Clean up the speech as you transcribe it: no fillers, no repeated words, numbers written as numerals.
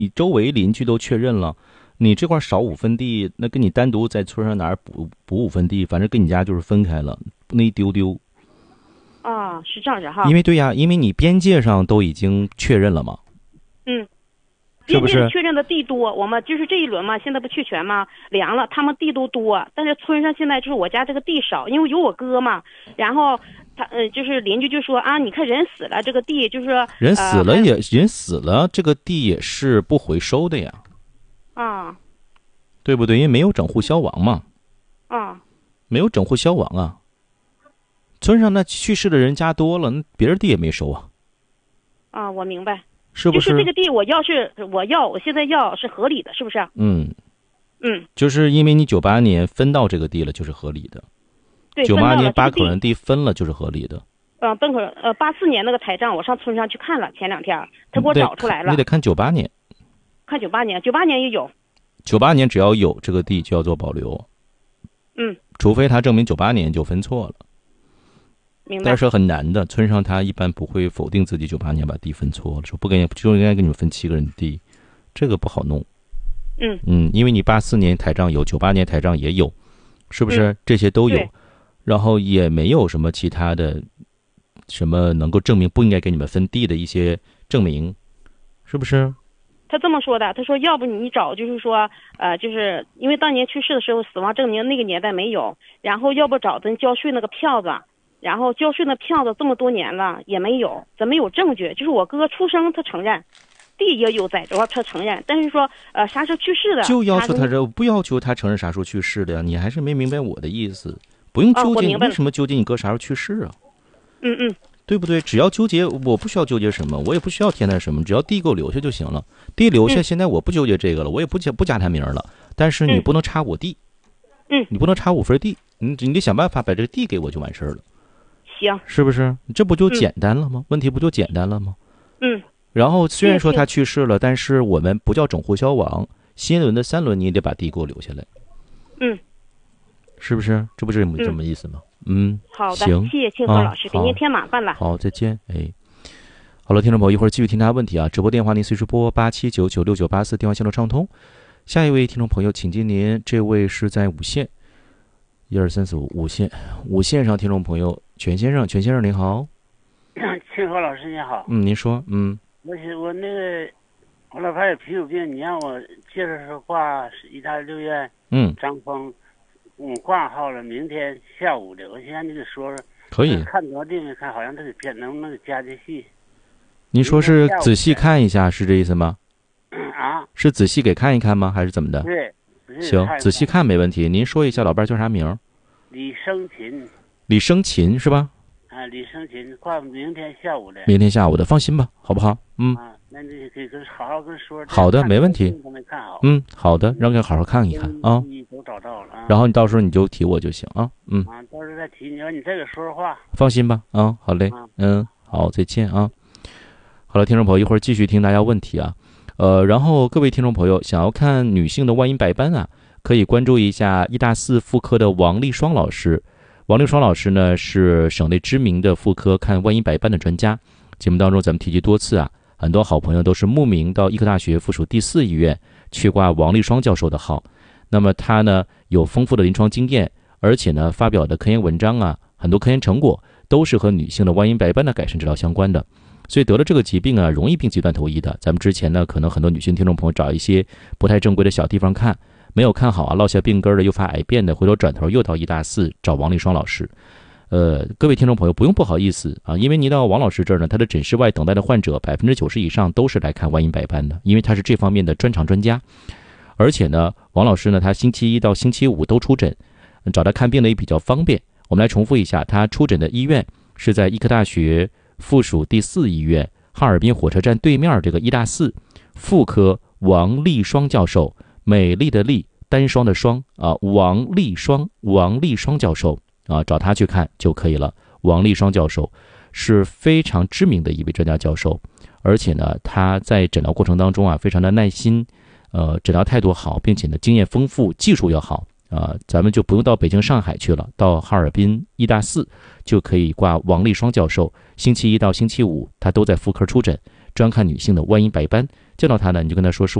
你周围邻居都确认了，你这块少5分地，那跟你单独在村上哪儿补5分地，反正跟你家就是分开了，那一丢丢。 啊，是这样子哈。 因为对呀，因为你边界上都已经确认了嘛。 嗯。 是不是确认的地多，我们就是这一轮嘛，现在不去全吗？凉了，他们地都多，但是村上现在就是我家这个地少，因为有我哥嘛。然后他就是邻居就说啊，你看人死了，这个地就是说人死了，这个地也是不回收的呀。 啊， 对不对？因为没有整户消亡嘛。 啊， 没有整户消亡啊。村上那去世的人家多了，那别人地也没收啊。 啊，我明白。 是不是？ 就是这个地，我现在要是合理的，是不是？ 嗯，就是因为你98年分到这个地了，就是合理的。 对 ，98年8口人地分了就是合理的。 84年那个台账，我上村上去看了，前2天他给我找出来了。 你得看98年。 看98年也有。 98年只要有这个地就要做保留。除非他证明98年就分错了。 明白。 但是很难的，村上他一般不会否定自己98年把地分错了，说就应该给你们分7个人的地，这个不好弄。因为你84年台账有，98年台账也有，是不是？这些都有，然后也没有什么其他的什么能够证明不应该给你们分地的一些证明，是不是？ 他这么说的，他说要不你找，就是说就是因为当年去世的时候死亡证明那个年代没有，然后要不找咱交税那个票子。然后交税的票子这么多年了也没有，咱没有证据。就是我哥出生他承认，地也有载着他承认，但是说啥时候去世的， 就要求他不要求他承认啥时候去世的呀？你还是没明白我的意思，不用纠结，为什么纠结你哥啥时候去世啊？对不对？只要纠结，我不需要纠结什么，我也不需要填他什么，只要地给我留下就行了。地留下，现在我不纠结这个了，我也不加他名了。但是你不能插我地，你不能插我份地，你得想办法把这个地给我就完事儿了。 行， 是不是？这不就简单了吗？问题不就简单了吗？然后虽然说他去世了，但是我们不叫整户消亡，新一轮的3轮你也得把地给我留下来。是不是？这不是这么意思吗？ 好的， 行， 谢谢庆和老师，给您添麻烦了。 好，再见。好了，听众朋友，一会儿继续听大家问题啊。直播电话您随时拨87996984，电话线路畅通。下一位听众朋友，请接您，这位是在5线，12345五线上听众朋友全先生您好。 庆和老师你好。 您说。 我那个我老伴有皮肤病，你让我介绍说挂医大6院张峰，挂号了，明天下午的。我现在你给说说。可以。看多少地没看，好像他给变，能不能给加进去？ 您说是仔细看一下，是这意思吗？是仔细给看一看吗？还是怎么的？ 对。 行，仔细看没问题。您说一下老伴叫啥名？ 李生琴。 李生琴是吧？ 李生琴挂明天下午的。 明天下午的，放心吧，好不好？ 那你可以好好跟说。 好的，没问题。好的，让他好好看一看啊。 都找到了。 然后你到时候你就提我就行啊。 到时候再提，你说你再给说说话。 放心吧，好嘞。好，再见啊。好了，听众朋友，一会儿继续听大家问题啊。然后各位听众朋友，想要看女性的外阴白斑啊，可以关注一下医大4妇科的王丽双老师。王丽双老师呢是省内知名的妇科看外阴白斑的专家。节目当中咱们提及多次啊，很多好朋友都是慕名到医科大学附属第4医院去挂王丽双教授的号。那么他呢有丰富的临床经验，而且呢发表的科研文章啊，很多科研成果都是和女性的外阴白斑的改善治疗相关的。所以得了这个疾病啊，容易病急乱投医的。咱们之前呢，可能很多女性听众朋友找一些不太正规的小地方看，没有看好啊，落下病根的，又发癌变的，回头转头又到医大4找王丽双老师。各位听众朋友不用不好意思啊，因为您到王老师这儿呢，他的诊室外等待的患者90%以上都是来看外阴白斑的，因为他是这方面的专长专家。而且呢，王老师呢，他星期1到星期5都出诊，找他看病的也比较方便。我们来重复一下，他出诊的医院是在医科大学附属第4医院哈尔滨火车站对面这个医大4妇科王丽双教授，美丽的丽，单双的双啊，王丽双教授啊，找他去看就可以了。王丽双教授是非常知名的一位专家教授，而且呢，他在诊疗过程当中啊，非常的耐心，诊疗态度好，并且呢，经验丰富，技术要好啊，咱们就不用到北京、上海去了，到哈尔滨医大4就可以挂王丽双教授。星期1到星期5他都在妇科出诊， 专看女性的外阴白斑。见到他呢，你就跟他说是